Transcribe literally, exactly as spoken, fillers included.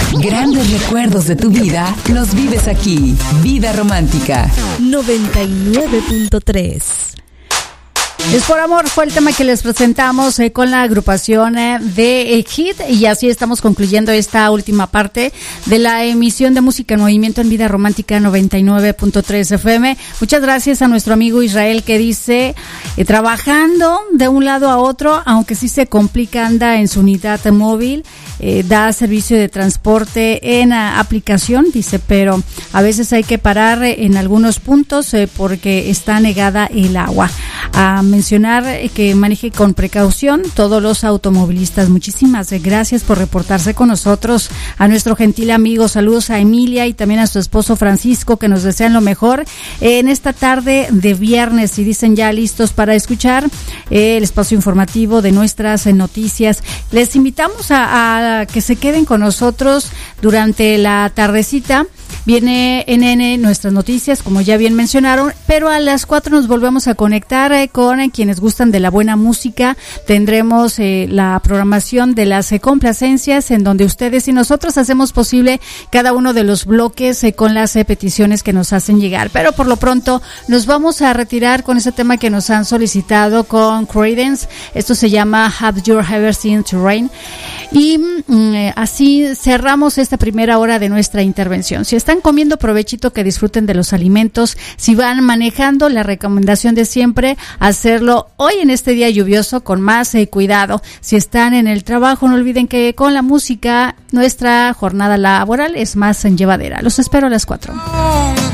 Grandes recuerdos de tu vida los vives aquí. Vida Romántica noventa y nueve punto tres. Es por amor fue el tema que les presentamos eh, con la agrupación eh, de eh, Hit, y así estamos concluyendo esta última parte de la emisión de Música en Movimiento en Vida Romántica noventa y nueve punto tres F M. Muchas gracias a nuestro amigo Israel, que dice, eh, trabajando de un lado a otro, aunque sí se complica, anda en su unidad móvil, eh, da servicio de transporte en uh, aplicación, dice, pero a veces hay que parar eh, en algunos puntos eh, porque está negada el agua. A mencionar que maneje con precaución todos los automovilistas. Muchísimas gracias por reportarse con nosotros. A nuestro gentil amigo, saludos a Emilia y también a su esposo Francisco, que nos desean lo mejor en esta tarde de viernes, y dicen ya listos para escuchar el espacio informativo de nuestras noticias. Les invitamos a, a que se queden con nosotros durante la tardecita. Viene N N nuestras noticias, como ya bien mencionaron, pero a las cuatro nos volvemos a conectar eh, con eh, quienes gustan de la buena música. Tendremos eh, la programación de las eh, complacencias, en donde ustedes y nosotros hacemos posible cada uno de los bloques eh, con las eh, peticiones que nos hacen llegar. Pero por lo pronto nos vamos a retirar con ese tema que nos han solicitado con Creedence. Esto se llama Have You Ever Seen to Rain? Y mm, eh, así cerramos esta primera hora de nuestra intervención. Si están comiendo, provechito, que disfruten de los alimentos. Si van manejando, la recomendación de siempre, hacerlo hoy en este día lluvioso con más eh, cuidado. Si están en el trabajo, no olviden que con la música nuestra jornada laboral es más llevadera. Los espero a las cuatro.